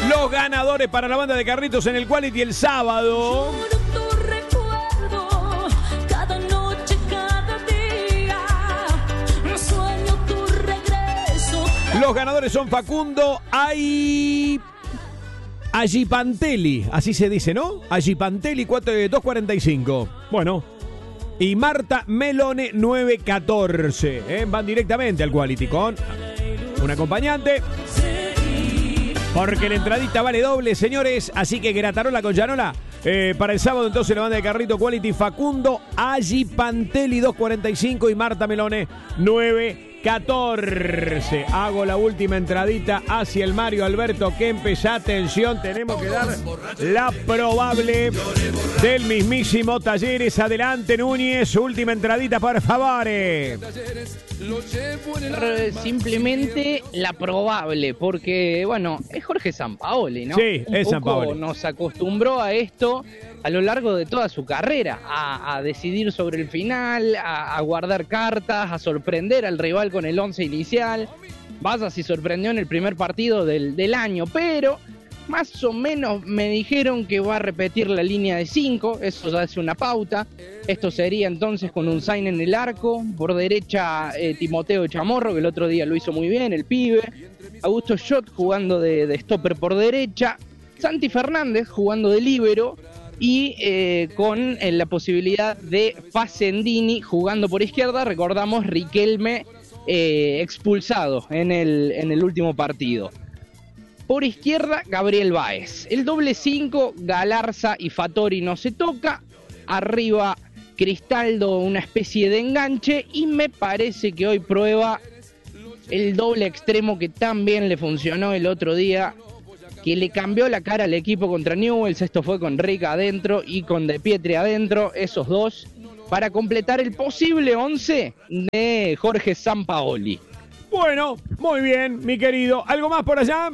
Los ganadores para la banda de carritos en el Quality el sábado. Los ganadores son Facundo Agipantelli, así se dice, ¿no? Agipantelli 245. Bueno, y Marta Melone 914. Van directamente al Quality con un acompañante. Porque la entradita vale doble, señores. Así que Gratarola con Llanola. Para el sábado, entonces, la banda de carrito Quality, Facundo Agipantelli 245 y Marta Melone 914. Hago la última entradita hacia el Mario Alberto Kempes. Atención, tenemos que dar la probable del mismísimo Talleres. Adelante, Núñez. Última entradita, por favor. Simplemente la probable, porque, bueno, es Jorge Sampaoli, ¿no? Sí, es Sampaoli. Nos acostumbró a esto a lo largo de toda su carrera, a decidir sobre el final, a guardar cartas, a sorprender al rival con el 11 inicial. Vaya si sorprendió en el primer partido del año, pero más o menos me dijeron que va a repetir la línea de 5, eso ya es una pauta. Esto sería entonces con un Sainz en el arco, por derecha Timoteo Chamorro, que el otro día lo hizo muy bien, el pibe. Augusto Schott jugando de stopper por derecha, Santi Fernández jugando de líbero y con la posibilidad de Facendini jugando por izquierda. Recordamos Riquelme expulsado en el último partido. Por izquierda, Gabriel Báez. El doble 5, Galarza y Fattori no se toca. Arriba, Cristaldo, una especie de enganche. Y me parece que hoy prueba el doble extremo que tan bien le funcionó el otro día, que le cambió la cara al equipo contra Newell's. Esto fue con Rica adentro y con De Pietri adentro, esos dos, para completar el posible 11 de Jorge Sampaoli. Bueno, muy bien, mi querido. ¿Algo más por allá?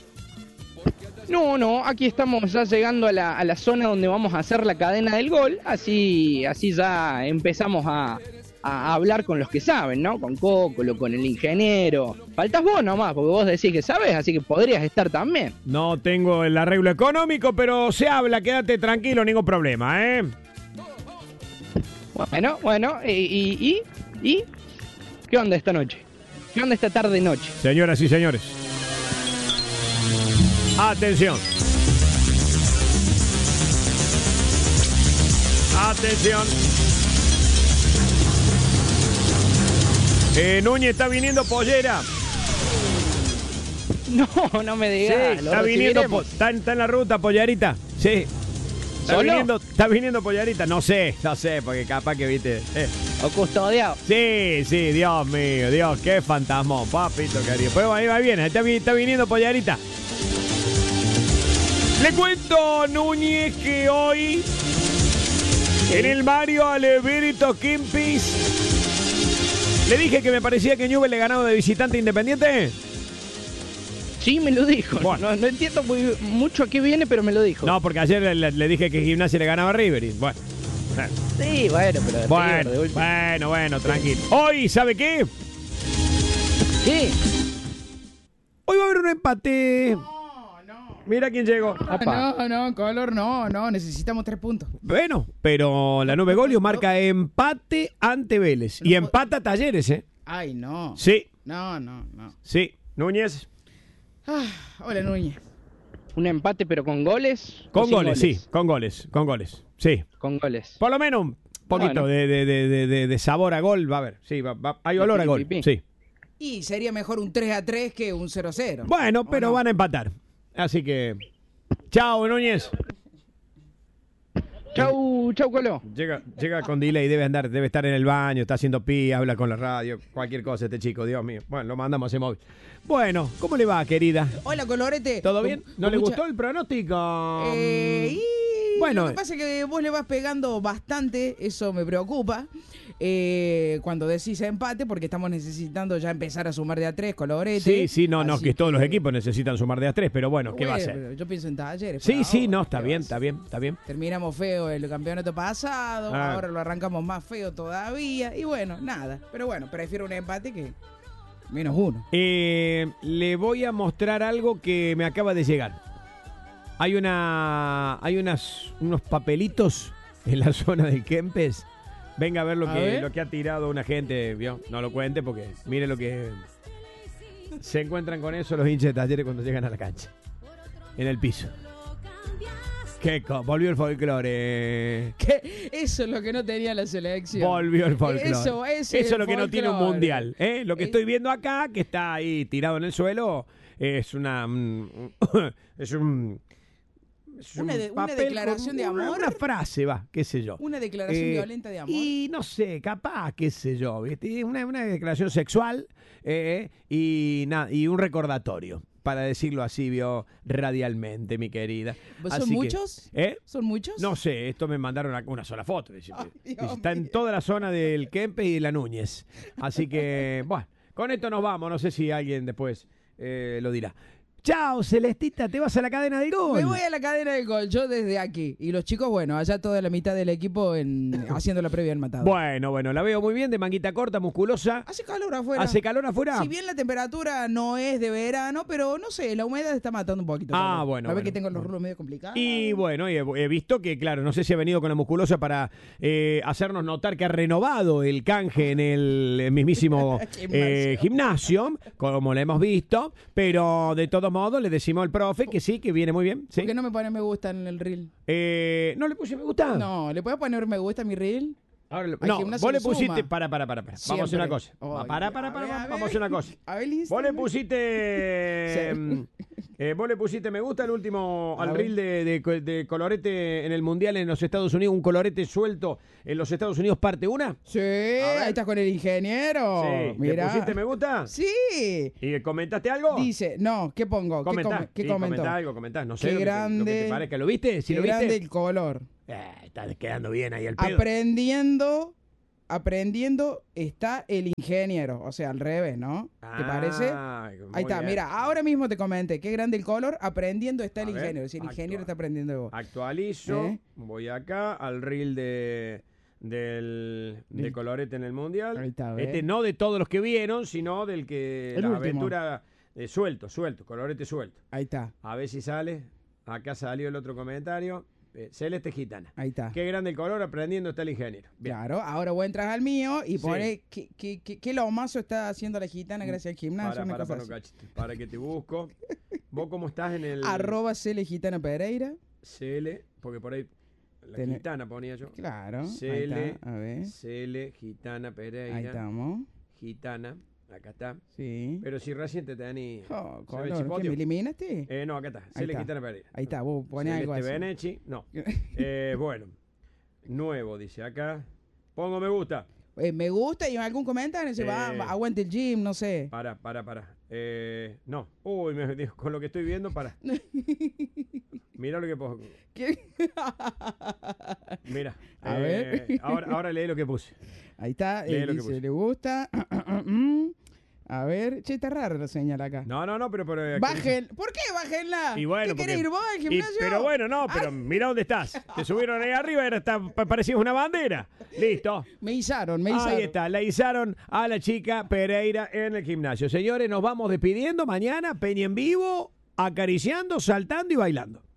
No, aquí estamos ya llegando a la zona donde vamos a hacer la cadena del gol, así ya empezamos a hablar con los que saben, ¿no? Con Cócolo, con el ingeniero. Faltas vos nomás, porque vos decís que sabés, así que podrías estar también. No tengo el arreglo económico, pero se habla, quédate tranquilo, ningún problema, ¿eh? Bueno, ¿y qué onda esta noche? ¿Qué onda esta tarde-noche? Señoras y señores, atención. Atención. Núñez, está viniendo pollera. No me digas. Sí, está viniendo, está en la ruta, pollarita. Sí. Está viniendo pollarita. No sé, porque capaz que viste. O custodiado. Sí, Dios mío, Dios, qué fantasmón, papito querido. Pero ahí va bien, está viniendo pollarita. Le cuento, Núñez, que hoy en el Mario Alberto Kempes le dije que me parecía que Newell's le ganaba de visitante Independiente. Sí, me lo dijo. Bueno. No entiendo mucho a qué viene, pero me lo dijo. No, porque ayer le dije que Gimnasia le ganaba a River. Y bueno. Sí, bueno, pero... Bueno, tranquilo. Hoy, ¿sabe qué? ¿Qué? Hoy va a haber un empate. Mira quién llegó. No, Color, no, necesitamos 3 puntos. Bueno, pero la Nube Golio marca empate ante Vélez. Y empata Talleres, ¿eh? Ay, no. Sí. No. Sí, Núñez. Hola, Núñez. ¿Un empate pero con goles? Con goles, sí, con goles. Sí. Con goles. Por lo menos un poquito de sabor a gol va a haber. Sí, hay olor a gol, sí. Y sería mejor un 3-3 que un 0-0. Bueno, pero van a empatar. Así que, chao, Núñez. Chau, Colo. Llega con delay, debe estar en el baño, está haciendo pis, habla con la radio, cualquier cosa este chico, Dios mío. Bueno, lo mandamos a ese móvil. Bueno, ¿cómo le va, querida? Hola, Colorete. ¿Todo bien? ¿No le gustó el pronóstico? Bueno, lo que pasa es que vos le vas pegando bastante, eso me preocupa. Cuando decís empate, porque estamos necesitando ya empezar a sumar de a 3, Colorete. Sí, no, que todos los equipos necesitan sumar de a 3, pero bueno, ¿qué va a hacer? Yo pienso en Talleres. Sí, está bien. Terminamos feo el campeonato pasado, ahora lo arrancamos más feo todavía, y bueno, nada. Pero bueno, prefiero un empate que -1. Le voy a mostrar algo que me acaba de llegar. Hay unos papelitos en la zona del Kempes. Venga a ver lo que ha tirado una gente, ¿vio? No lo cuente porque mire lo que se encuentran con eso los hinchas de Talleres cuando llegan a la cancha. En el piso. Volvió el folclore. Eso es lo que no tenía la selección. Volvió el folclore. Eso es lo que no tiene un mundial. Lo que estoy viendo acá, que está ahí tirado en el suelo, es una declaración de amor. Una frase, qué sé yo. Una declaración violenta de amor. Y no sé, capaz, qué sé yo. ¿Viste? Una declaración sexual y un recordatorio. Para decirlo así, radialmente, mi querida. ¿Son muchos? ¿Son muchos? No sé, esto me mandaron una sola foto. Ay, está en toda la zona del Kempes y de la Núñez. Así que, bueno, con esto nos vamos. No sé si alguien después lo dirá. Chao, Celestita, te vas a la cadena del gol. Me voy a la cadena del gol, yo desde aquí. Y los chicos, bueno, allá toda la mitad del equipo haciendo la previa del matado. Bueno, la veo muy bien, de manguita corta, musculosa. Hace calor afuera. ¿Hace calor afuera? Si bien la temperatura no es de verano, pero no sé, la humedad está matando un poquito. Bueno. ¿No ves que tengo los rulos medio complicados? Y bueno, he visto que, claro, no sé si ha venido con la musculosa para hacernos notar que ha renovado el canje en el mismísimo gimnasio, como lo hemos visto, pero de todos modos le decimos al profe que sí, que viene muy bien. ¿Sí? ¿Por qué no me pone me gusta en el reel? ¿No le puse me gusta? No, ¿le puedo poner me gusta a mi reel? Ahora vos le pusiste... Para. Vamos a hacer una cosa. Vamos a hacer una cosa. Vos le pusiste... vos le pusiste me gusta al reel de colorete en el Mundial en los Estados Unidos, un colorete suelto en los Estados Unidos, parte 1. Sí, ahí estás con el ingeniero. Sí. Mira. ¿Le pusiste me gusta? Sí. ¿Y comentaste algo? Dice, no, ¿qué pongo? ¿Qué comentó? Comentá, no sé. Qué grande. Lo que te parezca. ¿Lo viste? Qué grande el color. Está quedando bien ahí el pedo. Aprendiendo está el ingeniero, o sea, al revés, ¿no? ¿Te parece? Ahí está, mira, ahora mismo te comenté, qué grande el color, aprendiendo está el ingeniero, es decir, el ingeniero está aprendiendo de vos. Actualizo, voy acá al reel de colorete en el Mundial. Ahí está, no de todos los que vieron, sino del que el la último. Aventura suelto, colorete suelto. Ahí está. A ver si sale. Acá salió el otro comentario. Celeste Gitana. Ahí está. Qué grande el color, aprendiendo está el ingeniero. Bien. Claro, ahora vos entras al mío y pone qué lomazo está haciendo la gitana gracias al gimnasio. Para que te busco. ¿Vos cómo estás en el...? @Cele Gitana Pereira. Cele, porque por ahí la gitana ponía yo. Claro. Cele, ahí está, a ver. Cele, Gitana Pereira. Ahí estamos. Gitana, acá está. Sí. Pero si recién te ni... ¿Qué, me eliminaste? No, acá está. Cele, Gitana Pereira. Ahí está, vos ponés algo así. Benechi, no. Bueno, nuevo, dice acá. Pongo me gusta. Me gusta y en algún comentario se aguante el gym, no sé. Para. No. Uy, con lo que estoy viendo, para. Mira lo que pongo. Mira. A ver. Ahora lee lo que puse. Ahí está. Dice, le gusta. A ver, está rara la señal acá. No, pero... Bajen. ¿Por qué bájenla? Y bueno, ¿Qué querés ir vos al gimnasio? Pero bueno, pero mira dónde estás. Te subieron ahí arriba, parecías una bandera. Listo. Me izaron. Ahí está, la izaron a la chica Pereira en el gimnasio. Señores, nos vamos despidiendo mañana, Peña en vivo, acariciando, saltando y bailando.